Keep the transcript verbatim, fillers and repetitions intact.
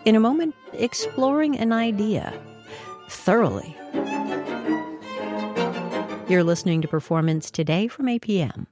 in a moment, exploring an idea thoroughly. You're listening to Performance Today from A P M.